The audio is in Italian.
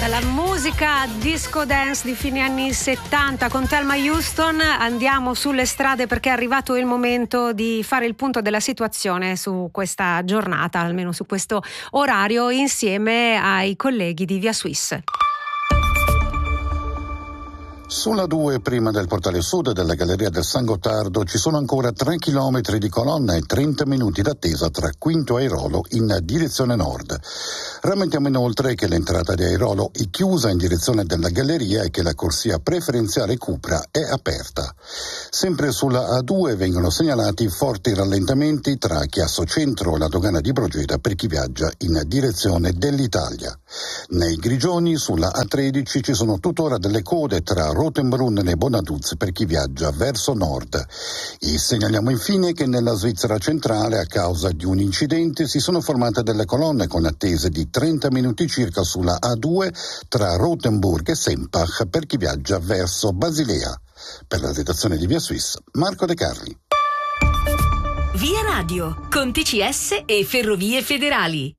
la musica disco dance di fine anni 70 con Thelma Houston. Andiamo sulle strade perché è arrivato il momento di fare il punto della situazione su questa giornata, almeno su questo orario, insieme ai colleghi di Via Suisse. Sulla 2, prima del portale sud della Galleria del San Gottardo, ci sono ancora 3 chilometri di colonna e 30 minuti d'attesa tra Quinto e Airolo in direzione nord. Rammentiamo inoltre che l'entrata di Airolo è chiusa in direzione della Galleria e che la corsia preferenziale Cupra è aperta. Sempre sulla A2 vengono segnalati forti rallentamenti tra Chiasso Centro e la dogana di Brogeda per chi viaggia in direzione dell'Italia. Nei Grigioni, sulla A13, ci sono tuttora delle code tra Rotenbrunn e Bonaduz per chi viaggia verso nord. E segnaliamo infine che nella Svizzera centrale, a causa di un incidente, si sono formate delle colonne con attese di 30 minuti circa sulla A2 tra Rothenburg e Sempach per chi viaggia verso Basilea. Per la redazione di Via Suisse, Marco De Carli. Via Radio, con TCS e Ferrovie Federali.